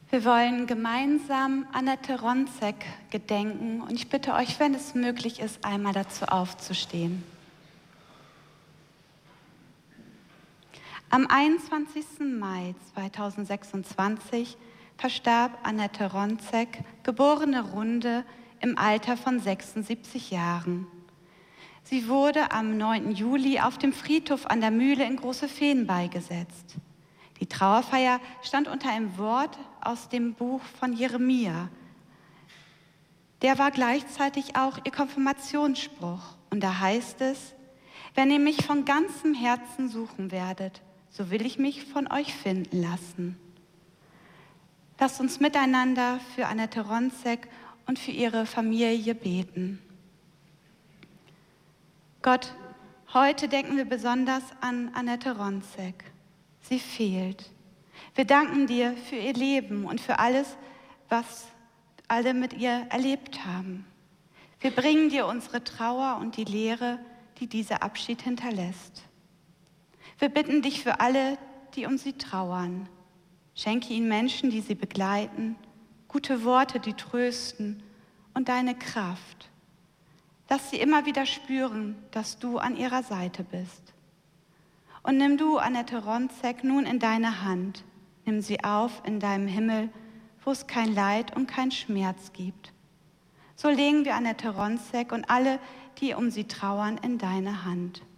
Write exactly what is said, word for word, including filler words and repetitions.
Wir wollen gemeinsam Annette Ronzek gedenken und ich bitte euch, wenn es möglich ist, einmal dazu aufzustehen. Am einundzwanzigsten Mai zweitausendsechsundzwanzig verstarb Annette Ronzek, geborene Runde, im Alter von sechsundsiebzig Jahren. Sie wurde am neunten Juli auf dem Friedhof an der Mühle in Große Fehn beigesetzt. Die Trauerfeier stand unter einem Wort aus dem Buch von Jeremia. Der war gleichzeitig auch ihr Konfirmationsspruch. Und da heißt es: Wenn ihr mich von ganzem Herzen suchen werdet, so will ich mich von euch finden lassen. Lasst uns miteinander für Annette Ronzek und für ihre Familie beten. Gott, heute denken wir besonders an Annette Ronzek. Sie fehlt. Wir danken dir für ihr Leben und für alles, was alle mit ihr erlebt haben. Wir bringen dir unsere Trauer und die Leere, die dieser Abschied hinterlässt. Wir bitten dich für alle, die um sie trauern. Schenke ihnen Menschen, die sie begleiten, gute Worte, die trösten und deine Kraft. Lass sie immer wieder spüren, dass du an ihrer Seite bist. Und nimm du Annette Ronzek nun in deine Hand. Nimm sie auf in deinem Himmel, wo es kein Leid und kein Schmerz gibt. So legen wir Annette Ronzek und alle, die um sie trauern, in deine Hand.